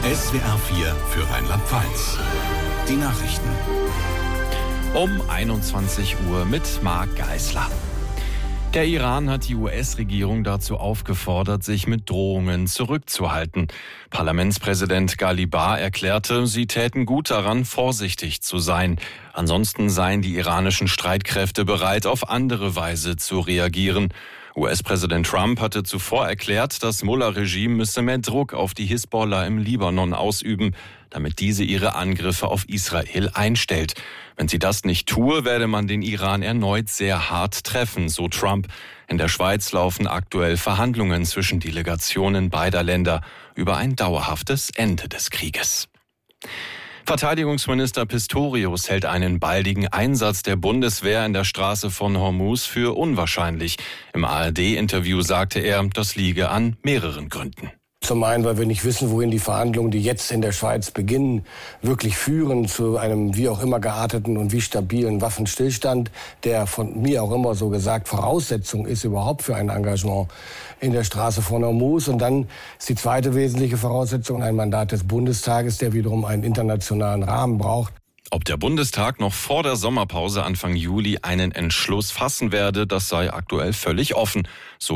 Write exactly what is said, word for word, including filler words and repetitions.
S W R vier für Rheinland-Pfalz. Die Nachrichten. Um einundzwanzig Uhr mit Marc Geisler. Der Iran hat die U S-Regierung dazu aufgefordert, sich mit Drohungen zurückzuhalten. Parlamentspräsident Ghaliba erklärte, sie täten gut daran, vorsichtig zu sein. Ansonsten seien die iranischen Streitkräfte bereit, auf andere Weise zu reagieren. U S-Präsident Trump hatte zuvor erklärt, das Mullah-Regime müsse mehr Druck auf die Hisbollah im Libanon ausüben, damit diese ihre Angriffe auf Israel einstellt. Wenn sie das nicht tue, werde man den Iran erneut sehr hart treffen, so Trump. In der Schweiz laufen aktuell Verhandlungen zwischen Delegationen beider Länder über ein dauerhaftes Ende des Krieges. Verteidigungsminister Pistorius hält einen baldigen Einsatz der Bundeswehr in der Straße von Hormuz für unwahrscheinlich. Im A R D-Interview sagte er, das liege an mehreren Gründen. Zum einen, weil wir nicht wissen, wohin die Verhandlungen, die jetzt in der Schweiz beginnen, wirklich führen zu einem wie auch immer gearteten und wie stabilen Waffenstillstand, der von mir auch immer so gesagt Voraussetzung ist überhaupt für ein Engagement in der Straße von Hormuz. Und dann ist die zweite wesentliche Voraussetzung ein Mandat des Bundestages, der wiederum einen internationalen Rahmen braucht. Ob der Bundestag noch vor der Sommerpause Anfang Juli einen Entschluss fassen werde, das sei aktuell völlig offen, so